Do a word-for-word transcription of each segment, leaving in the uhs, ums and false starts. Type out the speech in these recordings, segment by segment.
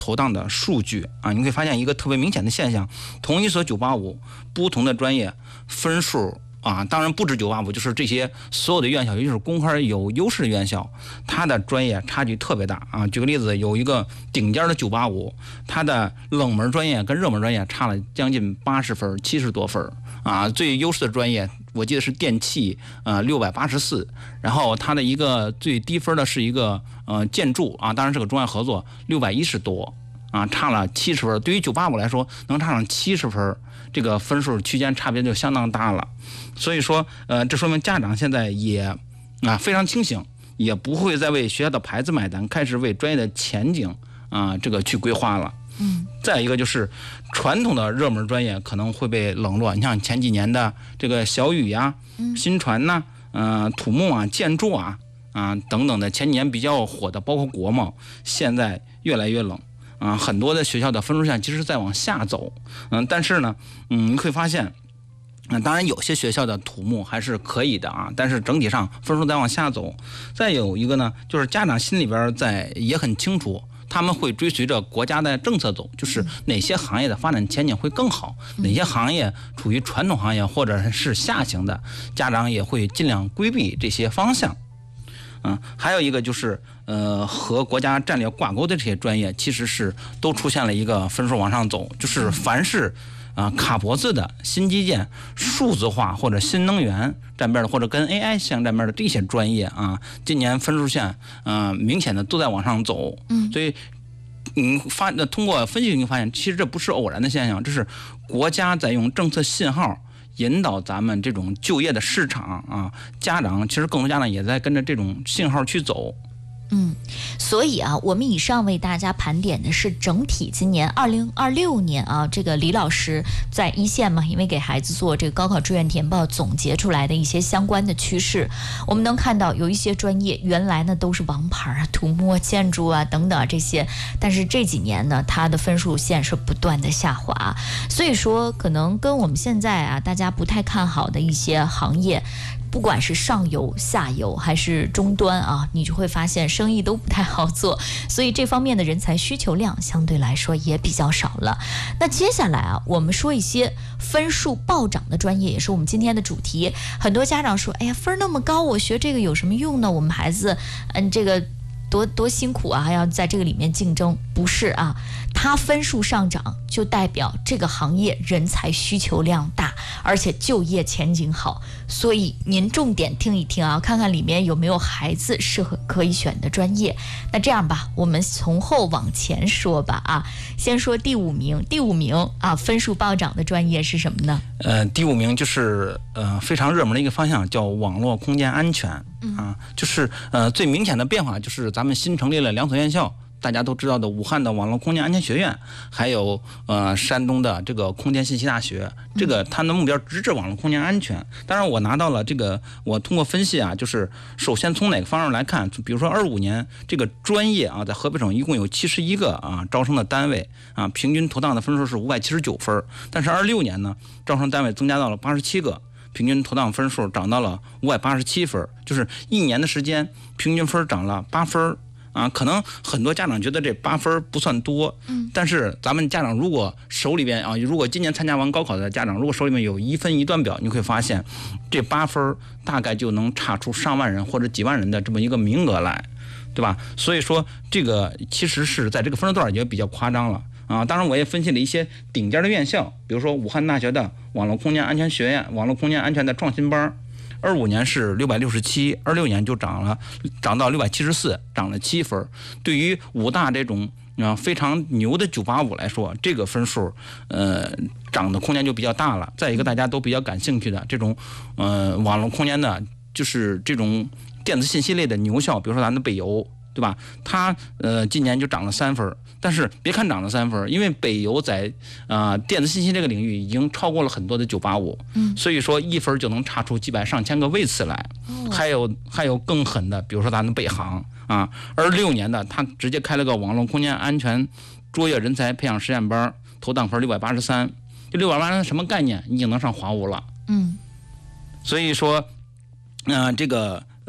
投档的数据啊，你会发现一个特别明显的现象：同一所九八五，不同的专业分数啊，当然不止九八五，就是这些所有的院校，尤其是公开有优势的院校，它的专业差距特别大啊。举个例子，有一个顶尖的九八五，它的冷门专业跟热门专业差了将近八十分、七十多分啊。最优势的专业，我记得是电气，呃，六百八十四，然后它的一个最低分的是一个呃建筑啊，当然是个中外合作，六百一十多啊，差了七十分。对于九八五来说，能差上七十分，这个分数区间差别就相当大了。所以说，呃，这说明家长现在也啊非常清醒，也不会再为学校的牌子买单，开始为专业的前景啊这个去规划了。 嗯， 再一个就是传统的热门专业可能会被冷落，你像前几年的这个小语呀、 嗯、 新传呐、呃、土木啊、建筑啊啊、呃、等等的，前几年比较火的，包括国贸，现在越来越冷啊、呃，很多的学校的分数线其实在往下走，嗯、呃，但是呢，嗯，你会发现。那当然，有些学校的土木还是可以的啊，但是整体上分数在往下走。再有一个呢，就是家长心里边在也很清楚，他们会追随着国家的政策走，就是哪些行业的发展前景会更好，哪些行业处于传统行业或者是下行的，家长也会尽量规避这些方向。嗯，还有一个就是，呃，和国家战略挂钩的这些专业，其实是都出现了一个分数往上走，就是凡是。啊，卡脖子的新基建、数字化或者新能源沾边的，或者跟 A I 相沾边的这些专业啊，今年分数线呃明显的都在往上走。 嗯， 所以你发通过分析你发现，其实这不是偶然的现象，这是国家在用政策信号引导咱们这种就业的市场啊，家长其实更多家长也在跟着这种信号去走。 嗯，所以啊，我们以上为大家盘点的是整体今年二零二六年啊，这个李老师在一线嘛，因为给孩子做这个高考志愿填报总结出来的一些相关的趋势。我们能看到有一些专业原来呢都是王牌啊，土木、建筑啊等等这些，但是这几年呢，它的分数线是不断的下滑。所以说，可能跟我们现在啊大家不太看好的一些行业。不管是上游、下游还是终端啊，你就会发现生意都不太好做，所以这方面的人才需求量相对来说也比较少了。那接下来啊，我们说一些分数暴涨的专业，也是我们今天的主题。很多家长说：“哎呀，分那么高，我学这个有什么用呢？我们孩子，嗯，这个。”多多辛苦啊，还要在这个里面竞争，不是啊？它分数上涨就代表这个行业人才需求量大，而且就业前景好。所以您重点听一听啊，看看里面有没有孩子适合可以选的专业。那这样吧，我们从后往前说吧啊，先说第五名，第五名啊，分数暴涨的专业是什么呢？ 呃，第五名就是呃非常热门的一个方向，叫网络空间安全。啊，就是呃最明显的变化就是咱们新成立了两所院校，大家都知道的武汉的网络空间安全学院，还有呃山东的这个空间信息大学，这个他们的目标直指网络空间安全。当然我拿到了这个，我通过分析啊，就是首先从哪个方向来看，比如说二五年这个专业啊，在河北省一共有七十一个啊招生的单位啊，平均投档的分数是五百七十九分，但是二六年呢，招生单位增加到了八十七个。平均投档分数涨到了五百八十七分，就是一年的时间，平均分涨了八分啊。可能很多家长觉得这八分不算多，嗯，但是咱们家长如果手里边啊，如果今年参加完高考的家长，如果手里面有一分一段表，你会发现，这八分大概就能差出上万人或者几万人的这么一个名额来，对吧？所以说这个其实是在这个分数段也比较夸张了。啊，当然我也分析了一些顶尖的院校，比如说武汉大学的网络空间安全学院、网络空间安全的创新班，二五年是六百六十七，二六年就涨了，涨到六百七十四，涨了七分。对于武大这种啊非常牛的九八五来说，这个分数呃涨的空间就比较大了。再一个，大家都比较感兴趣的这种呃网络空间的，就是这种电子信息类的牛校，比如说咱的北邮。对吧？它呃今年就涨了三分，但是别看涨了三分，因为北邮在啊、呃、电子信息这个领域已经超过了很多的九八五，嗯，所以说一分就能差出几百上千个位次来。哦、还有还有更狠的，比如说咱的北航啊，二六年的他直接开了个网络空间安全卓越人才培养实验班，投档分六百八十三，这六百八十三什么概念？你已经能上华五了， 嗯， 所以说，呃这个。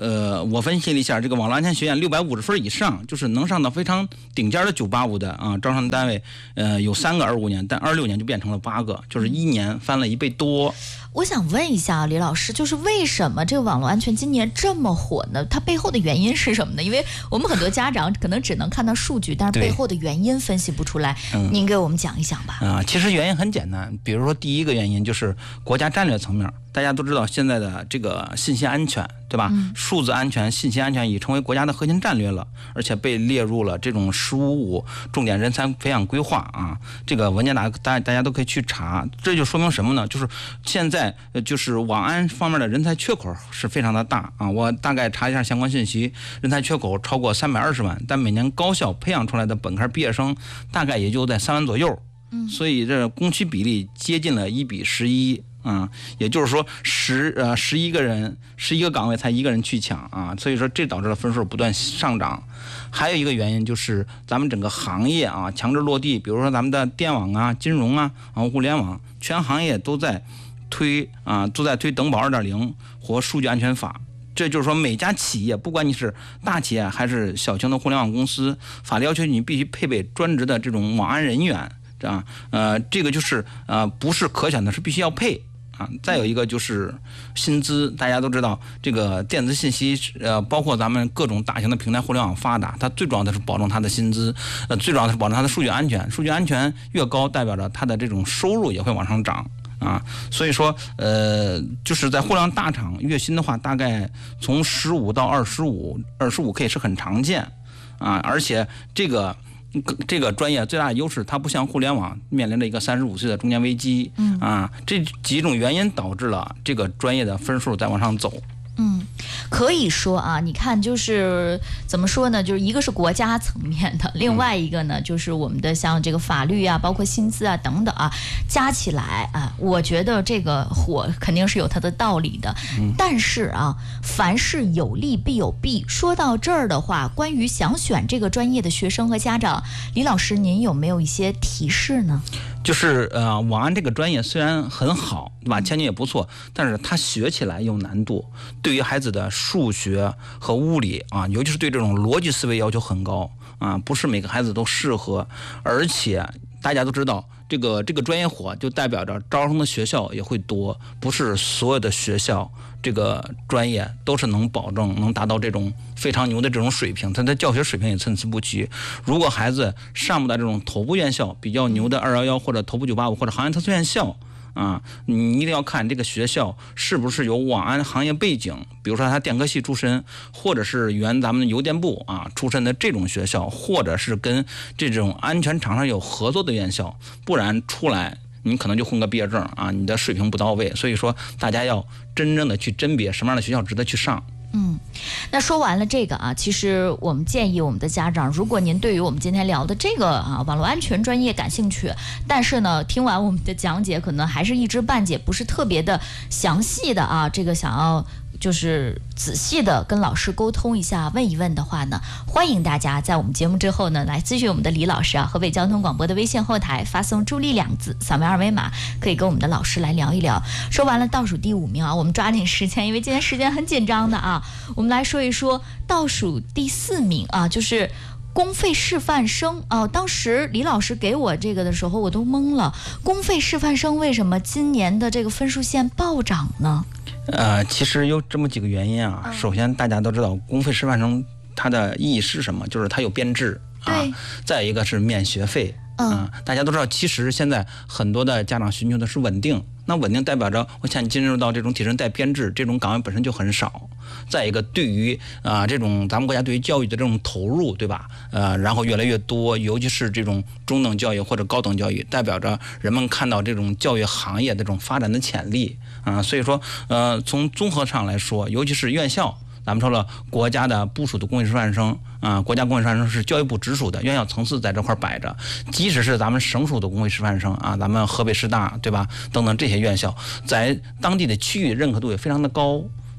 呃，我分析了一下，这个网络安全学院六百五十分以上，就是能上到非常顶尖的九八五的啊，招生单位，呃，有三个二五年，但二六年就变成了八个，就是一年翻了一倍多。 我想问一下李老师，就是为什么这个网络安全今年这么火呢？它背后的原因是什么呢？因为我们很多家长可能只能看到数据，但是背后的原因分析不出来。嗯、您给我们讲一讲吧。 啊、呃，其实原因很简单，比如说第一个原因就是国家战略层面，大家都知道现在的这个信息安全，对吧？嗯、数字安全、信息安全已成为国家的核心战略了，而且被列入了这种“十五五”重点人才培养规划啊。这个文件大大大家都可以去查，这就说明什么呢？就是现在。就是网安方面的人才缺口是非常的大啊！我大概查一下相关信息，人才缺口超过三百二十万，但每年高校培养出来的本科毕业生大概也就在三万左右，嗯，所以这供需比例接近了一比十一啊，也就是说十呃十一个人十一个岗位才一个人去抢啊，所以说这导致了分数不断上涨。还有一个原因就是咱们整个行业啊强制落地，比如说咱们的电网啊、金融啊、啊互联网，全行业都在。推啊，都在推等保 二点零 或数据安全法，这就是说每家企业，不管你是大企业还是小型的互联网公司，法律要求你必须配备专职的这种网安人员，这样呃，这个就是呃不是可选的，是必须要配啊。再有一个就是薪资，大家都知道这个电子信息呃，包括咱们各种大型的平台互联网发达，它最重要的是保证它的薪资，呃，最重要的是保证它的数据安全，数据安全越高，代表着它的这种收入也会往上涨。啊，所以说，呃，就是在互联网大厂，月薪的话，大概从十五到二十五，二十五 K 是很常见，啊，而且这个这个专业最大的优势，它不像互联网面临着一个三十五岁的中年危机，嗯，啊，这几种原因导致了这个专业的分数在往上走。 嗯，可以说啊，你看，就是怎么说呢？就是一个是国家层面的，另外一个呢，就是我们的像这个法律啊，包括薪资啊等等啊，加起来啊，我觉得这个火肯定是有它的道理的。嗯、但是啊，凡事有利必有弊。说到这儿的话，关于想选这个专业的学生和家长，李老师，您有没有一些提示呢？ 就是呃，网安这个专业虽然很好，对吧？前景也不错，但是它学起来有难度。对于孩子的数学和物理啊，尤其是对这种逻辑思维要求很高啊，不是每个孩子都适合。而且大家都知道，这个这个专业火，就代表着招生的学校也会多，不是所有的学校这个专业都是能保证能达到这种非常牛的这种水平，它的教学水平也参差不齐。如果孩子上不到这种头部院校比较牛的二一一或者头部九八五或者行业特色院校啊，你一定要看这个学校是不是有网安行业背景，比如说他电科系出身，或者是原咱们邮电部啊出身的这种学校，或者是跟这种安全厂商有合作的院校，不然出来你可能就混个毕业证啊，你的水平不到位。所以说大家要真正的去甄别什么样的学校值得去上。 嗯，那说完了这个啊，其实我们建议我们的家长，如果您对于我们今天聊的这个啊网络安全专业感兴趣，但是呢听完我们的讲解可能还是一知半解，不是特别的详细的啊，这个想要就是仔细的跟老师沟通一下，问一问的话呢，欢迎大家在我们节目之后呢来咨询我们的李老师啊，河北交通广播的微信后台发送助力两字，扫描二维码可以跟我们的老师来聊一聊。说完了倒数第五名啊，我们抓紧时间，因为今天时间很紧张的啊，我们来说一说倒数第四名啊，就是公费示范生啊，当时李老师给我这个的时候我都懵了，公费示范生为什么今年的这个分数线暴涨呢？ 呃，其实有这么几个原因啊。嗯、首先，大家都知道公费示范生它的意义是什么，就是它有编制啊。再一个是免学费。嗯、啊，大家都知道，其实现在很多的家长寻求的是稳定，那稳定代表着我想进入到这种体制带编制，这种岗位本身就很少。再一个，对于啊这种咱们国家对于教育的这种投入，对吧？呃，然后越来越多，尤其是这种中等教育或者高等教育，代表着人们看到这种教育行业的这种发展的潜力啊。所以说，呃，从综合上来说，尤其是院校。咱们说了，国家的部署的公费示范生啊，国家公费示范生是教育部直属的，院校层次在这块摆着。即使是咱们省属的公费示范生啊，咱们河北师大对吧，等等这些院校，在当地的区域认可度也非常的高。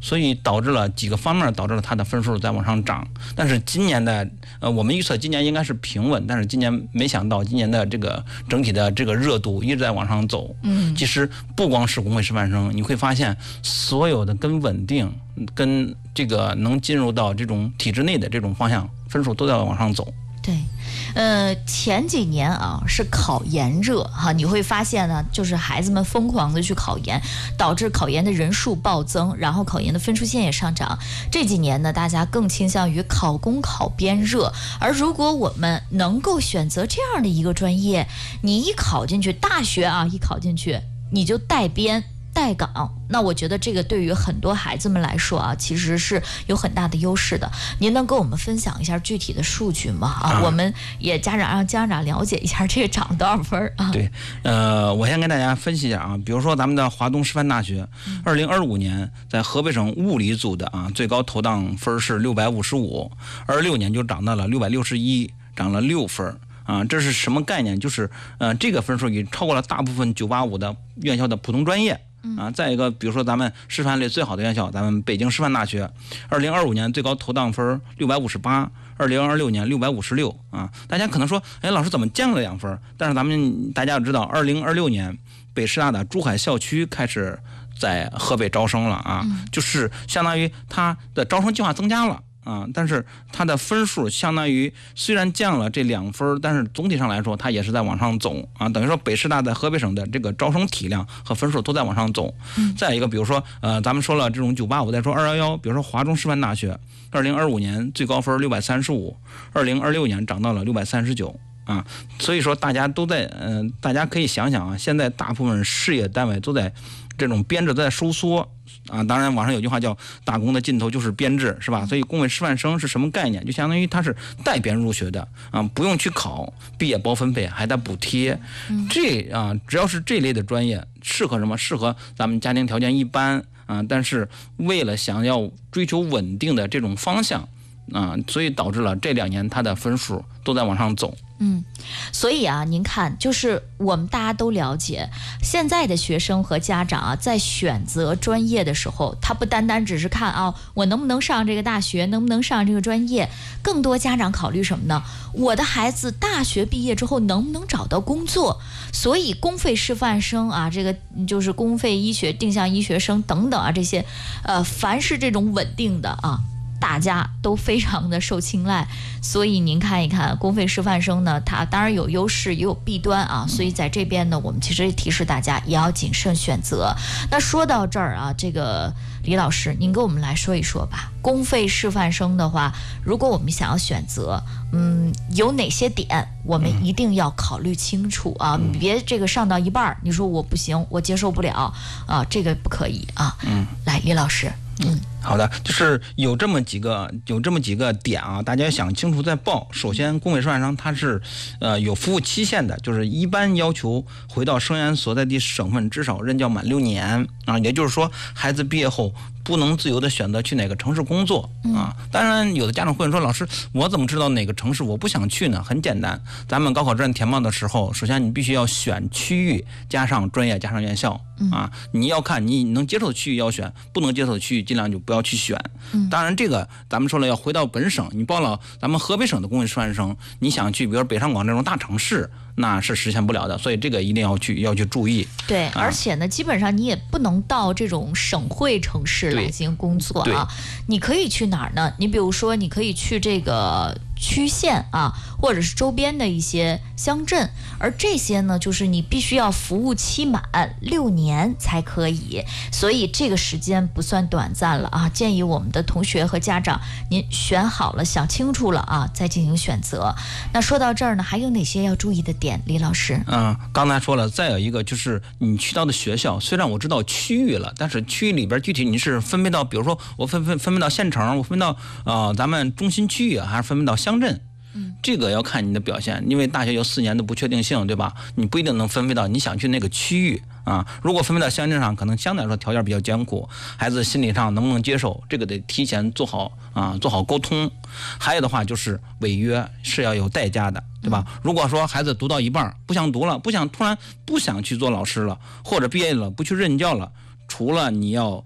所以导致了几个方面，导致了他的分数在往上涨。但是今年的呃，我们预测今年应该是平稳，但是今年没想到今年的这个整体的这个热度一直在往上走。 嗯， 其实不光是公费师范生，你会发现所有的跟稳定、跟这个能进入到这种体制内的这种方向，分数都在往上走。 对，呃，前几年啊是考研热哈，你会发现呢，就是孩子们疯狂的去考研，导致考研的人数暴增，然后考研的分数线也上涨。这几年呢，大家更倾向于考公考编热，而如果我们能够选择这样的一个专业，你一考进去，大学啊一考进去，你就带编带岗，那我觉得这个对于很多孩子们来说啊，其实是有很大的优势的。您能跟我们分享一下具体的数据吗？啊，啊我们也家长让家长了解一下这个涨了多少分啊？ 对，呃，我先跟大家分析一下啊，比如说咱们的华东师范大学，二零二五年在河北省物理组的啊最高投档分是六百五十五，二六年就涨到了六百六十一，涨了六分。啊，这是什么概念？就是呃，这个分数已超过了大部分九八五的院校的普通专业。啊，再一个，比如说咱们师范类最好的院校，咱们北京师范大学，二零二五年最高投档分六百五十八，二零二六年六百五十六啊。大家可能说，哎，老师怎么降了两分？但是咱们大家要知道，二零二六年北师大的珠海校区开始在河北招生了啊，就是相当于它的招生计划增加了。啊，但是它的分数相当于虽然降了这两分，但是总体上来说它也是在往上走啊。等于说北师大在河北省的这个招生体量和分数都在往上走。嗯、再一个，比如说呃，咱们说了这种九八五，再说二一一，比如说华中师范大学，二零二五年最高分六百三十五，二零二六年涨到了六百三十九啊。所以说大家都在嗯、呃，大家可以想想啊，现在大部分事业单位都在这种编制在收缩。啊，当然，网上有句话叫“打工的尽头就是编制”，是吧？所以公费师范生是什么概念？就相当于他是带编入学的啊，不用去考，毕业包分配，还带补贴。这啊，只要是这类的专业，适合什么？适合咱们家庭条件一般啊，但是为了想要追求稳定的这种方向啊，所以导致了这两年他的分数都在往上走。 嗯，所以啊，您看，就是我们大家都了解，现在的学生和家长啊，在选择专业的时候，他不单单只是看啊，我能不能上这个大学，能不能上这个专业，更多家长考虑什么呢？我的孩子大学毕业之后能不能找到工作？所以公费师范生啊，这个就是公费医学、定向医学生等等啊，这些，呃，凡是这种稳定的啊。大家都非常的受青睐，所以您看一看公费师范生呢，它当然有优势也有弊端啊，所以在这边呢，我们其实提示大家也要谨慎选择。那说到这儿啊，这个李老师，您跟我们来说一说吧。公费师范生的话，如果我们想要选择，嗯，有哪些点我们一定要考虑清楚啊？嗯、别这个上到一半，你说我不行，我接受不了啊，这个不可以啊。嗯，来，李老师。 嗯，好的，就是有这么几个有这么几个点啊，大家想清楚再报。首先，公费师范生它是呃有服务期限的，就是一般要求回到生源所在地省份至少任教满六年啊，也就是说，孩子毕业后不能自由的选择去哪个城市工作啊。当然，有的家长会说，老师，我怎么知道哪个城市我不想去呢？很简单，咱们高考志愿填报的时候，首先你必须要选区域加上专业加上院校啊，你要看你能接受的区域要选，不能接受的区域尽量就不要去选。当然，这个咱们说了要回到本省，你报了咱们河北省的公费师范生，你想去比如北上广这种大城市，那是实现不了的，所以这个一定要去要去注意。 对，而且呢，基本上你也不能到这种省会城市来进行工作啊。你可以去哪儿呢？你比如说，你可以去这个区县啊，或者是周边的一些乡镇，而这些呢，就是你必须要服务期满六年才可以，所以这个时间不算短暂了啊。建议我们的同学和家长，您选好了、想清楚了啊，再进行选择。那说到这儿呢，还有哪些要注意的点，李老师？ 嗯，刚才说了，再有一个就是你去到的学校，虽然我知道区域了，但是区域里边具体你是分配到，比如说我分分分配到县城，我分配到呃咱们中心区域，还是分配到乡镇？嗯，这个要看你的表现，因为大学有四年的不确定性，对吧？你不一定能分配到你想去那个区域啊。如果分配到乡镇上，可能相对来说条件比较艰苦，孩子心理上能不能接受，这个得提前做好啊，做好沟通。还有的话就是违约是要有代价的，对吧？如果说孩子读到一半不想读了，不想突然不想去做老师了，或者毕业了不去任教了，除了你要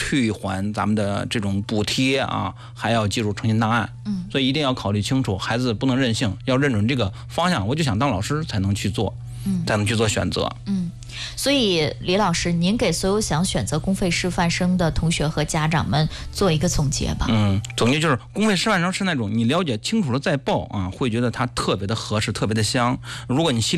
退还咱们的这种补贴啊，还要记住诚信档案。 嗯， 所以一定要考虑清楚，孩子不能任性，要认准这个方向，我就想当老师才能去做， 嗯， 才能去做选择。 嗯，所以李老师，您给所有想选择公费师范生的同学和家长们做一个总结吧。 嗯，总结就是公费师范生是那种你了解清楚了再报啊，会觉得它特别的合适，特别的香。如果你心里